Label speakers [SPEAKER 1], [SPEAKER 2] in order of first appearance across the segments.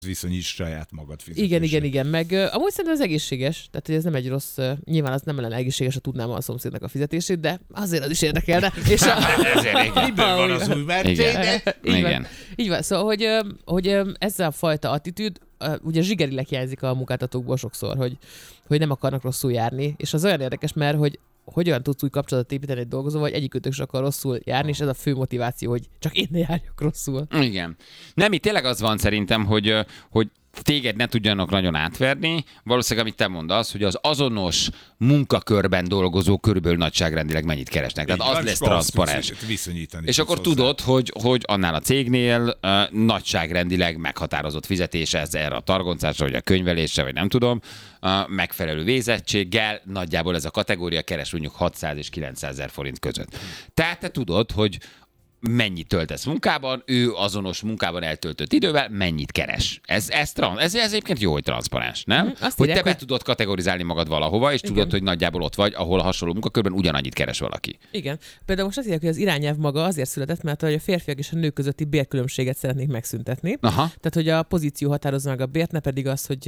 [SPEAKER 1] Viszonyíts saját magad fizetésre.
[SPEAKER 2] Igen. Meg amúgy szerintem ez egészséges, tehát hogy ez nem egy rossz, nyilván az nem lenne egészséges, ha tudnám a szomszédnak a fizetését, de azért az is érdekelne. És
[SPEAKER 1] Miből van az új Mercedes?
[SPEAKER 2] Igen. Így van. Szóval, hogy ezzel a fajta attitűd, ugye zsigerileg hiányzik a munkáltatókból sokszor, hogy nem akarnak rosszul járni, és az olyan érdekes, mert hogy hogyan tudsz új kapcsolatot építeni egy dolgozóval, vagy egyikőtök sem akar rosszul járni, és ez a fő motiváció, hogy csak én ne járjak rosszul.
[SPEAKER 3] Igen. Nem, itt tényleg az van szerintem, hogy téged ne tudjanak nagyon átverni. Valószínűleg, amit te mondasz, hogy az azonos munkakörben dolgozó körülbelül nagyságrendileg mennyit keresnek. Tehát az lesz transzparens. És akkor tudod, hogy annál a cégnél nagyságrendileg meghatározott fizetés ez erre a targoncásra, vagy a könyvelésre, vagy nem tudom, megfelelő végzettséggel nagyjából ez a kategória keres mondjuk 600 és 900 000 forint között. Tehát te tudod, hogy mennyit töltesz munkában, ő azonos munkában eltöltött idővel mennyit keres. Ez egyébként jó, hogy transzparens, nem? Hogy te be tudod kategorizálni magad valahova, és tudod, hogy nagyjából ott vagy, ahol a hasonló munkakörben ugyanannyit keres valaki.
[SPEAKER 2] Igen. Például most azt írják, hogy az irányelv maga azért született, mert hogy a férfiak és a nők közötti bérkülönbséget szeretnék megszüntetni. Aha. Tehát, hogy a pozíció határozza meg a bért, ne pedig az, hogy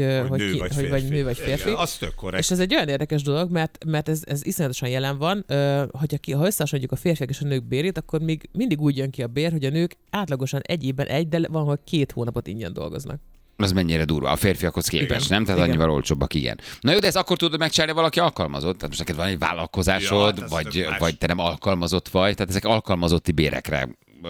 [SPEAKER 2] nő vagy férfi.
[SPEAKER 1] Az tök korrekt.
[SPEAKER 2] És ez egy olyan érdekes dolog, mert ez iszonyatosan jelen van, ha összehasonlítjuk a férfiak és a nők bérét, akkor még mindig úgy jön ki a bér, hogy a nők átlagosan egy évben de van, hogy 2 hónapot ingyen dolgoznak.
[SPEAKER 3] Az mennyire durva a férfiakhoz képest, nem? Tehát annyival olcsóbbak, igen. Na jó, de ezt akkor tudod megcsinálni, valaki alkalmazott? Tehát most neked van egy vállalkozásod, vagy te nem alkalmazott vagy, tehát ezek alkalmazotti bérekre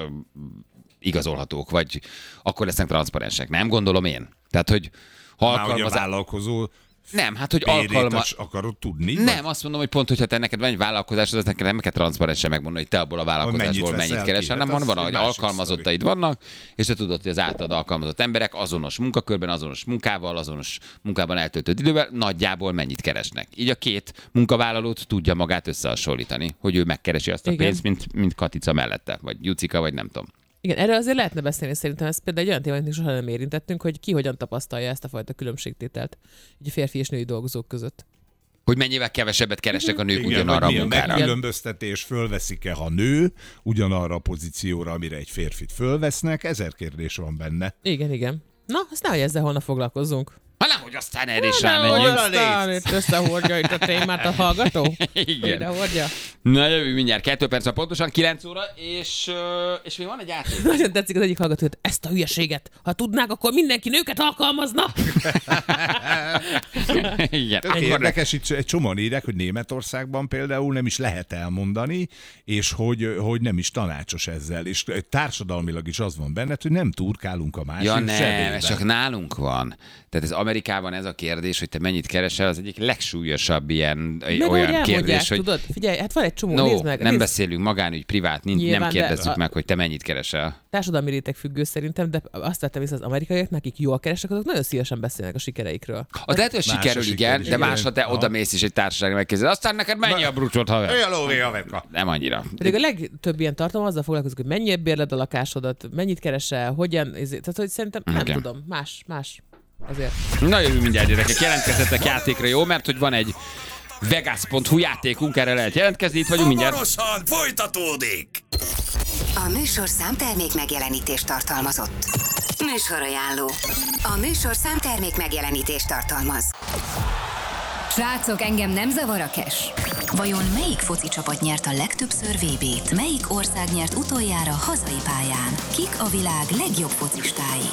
[SPEAKER 3] igazolhatók, vagy akkor lesznek transzparensek. Nem gondolom én. Tehát, hogy
[SPEAKER 1] hogy a vállalkozó
[SPEAKER 3] nem, hát hogy
[SPEAKER 1] akarod tudni?
[SPEAKER 3] Nem, vagy? Azt mondom, hogy pont, hogyha te neked van egy vállalkozásod, az neked nem kell transzparensen megmondani, hogy te abból a vállalkozásból mennyit keresel, hanem van, hogy alkalmazottaid vannak, és te tudod, hogy az általad alkalmazott emberek azonos munkakörben, azonos munkával, azonos munkában eltöltött idővel nagyjából mennyit keresnek. Így a két munkavállalót tudja magát összehasonlítani, hogy ő megkeresi azt a pénzt, mint Katica mellette, vagy Jucika, vagy nem tudom.
[SPEAKER 2] Igen, erről azért lehetne beszélni, szerintem ez például egy olyan téma, amit soha nem érintettünk, hogy ki hogyan tapasztalja ezt a fajta különbségtételt így a férfi és női dolgozók között.
[SPEAKER 3] Hogy mennyivel kevesebbet keresnek a nők ugyanarra a munkára.
[SPEAKER 1] Megkülönböztetés, fölveszik-e, ha nő, ugyanarra a pozícióra, amire egy férfit fölvesznek, 1000 kérdés van benne.
[SPEAKER 2] Igen. Na, azt nehogy ezzel holnap foglalkozzunk.
[SPEAKER 3] Nehogy aztán erre is rámenjünk.
[SPEAKER 2] Aztán itt összehordja itt a témát a hallgató.
[SPEAKER 3] Igen.
[SPEAKER 2] Idehordja.
[SPEAKER 3] Na jövő mindjárt 2 perc, pontosan 9 óra, és még van egy játék.
[SPEAKER 2] Nagyon tetszik az egyik hallgató, hogy ezt a hülyeséget, ha tudnák, akkor mindenki nőket alkalmazna.
[SPEAKER 3] Igen.
[SPEAKER 1] Érdekes, itt egy csomóan írják, hogy Németországban például nem is lehet elmondani, és hogy nem is tanácsos ezzel, és társadalmilag is az van benned, hogy nem turkálunk a másik
[SPEAKER 3] zsebében. Ez csak nálunk van. Tehát ez Amerikában ez a kérdés, hogy te mennyit keresel, az egyik legsúlyosabb olyan kérdés, hogy...
[SPEAKER 2] Tudod? Figyelj, hát van egy csomó, nézd meg.
[SPEAKER 3] Nem beszélünk magánügy, privát, nem kérdezzük meg, hogy te mennyit keresel.
[SPEAKER 2] Társadalmi réteg függő szerintem, de azt vettem vissza, az amerikaiak, nekik jól keresnek, azok nagyon szívesen beszélnek a sikereikről.
[SPEAKER 3] Az lehet, hogy sikerül, igen, de más, ha te oda mész és egy társaságra megkérdezed, aztán neked mennyi a brucsot, haver? Nem annyira.
[SPEAKER 2] Pedig a legtöbb ilyen tartalom azzal foglalkozik, hogy mennyi bérled a lakásodat, mennyit keresel, hogyan, tehát hogy szerintem nem tudom, más. Azért.
[SPEAKER 3] Na jövő mindjárt, gyerekek, jelentkezzetek játékra, jó? Mert hogy van egy Vegas.hu játékunk, erre lehet jelentkezni, itt vagyunk mindjárt.
[SPEAKER 4] Hamarosan folytatódik!
[SPEAKER 5] A műsorszám termék megjelenítést tartalmazott. Műsorajánló. A műsorszám termék megjelenítést tartalmaz.
[SPEAKER 6] Srácok, engem nem zavar a cash. Vajon melyik foci csapat nyert a legtöbbször VB-t? Melyik ország nyert utoljára hazai pályán? Kik a világ legjobb focistái?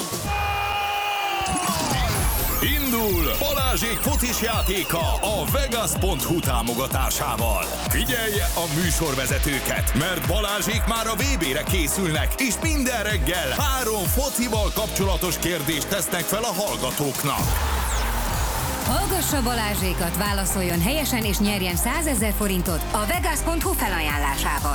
[SPEAKER 4] Indul Balázsék focis játéka a Vegas.hu támogatásával. Figyelje a műsorvezetőket, mert Balázsék már a VB-re készülnek, és minden reggel 3 focival kapcsolatos kérdést tesznek fel a hallgatóknak.
[SPEAKER 6] Hallgassa Balázsékat, válaszoljon helyesen és nyerjen 100 000 forintot a Vegas.hu felajánlásával.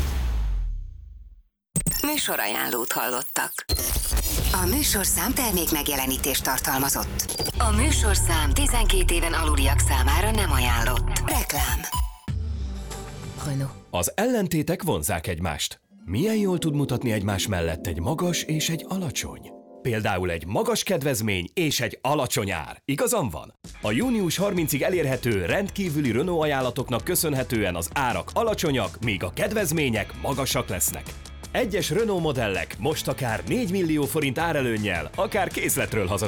[SPEAKER 5] Műsorajánlót hallottak. A műsorszám termék megjelenítést tartalmazott. A műsorszám 12 éven aluliak számára nem ajánlott. Reklám.
[SPEAKER 6] Renault.
[SPEAKER 7] Az ellentétek vonzzák egymást. Milyen jól tud mutatni egymás mellett egy magas és egy alacsony? Például egy magas kedvezmény és egy alacsony ár. Igazam van? A június 30-ig elérhető rendkívüli Renault ajánlatoknak köszönhetően az árak alacsonyak, míg a kedvezmények magasak lesznek. Egyes Renault modellek most akár 4 millió forint árelőnnyel, akár készletről haza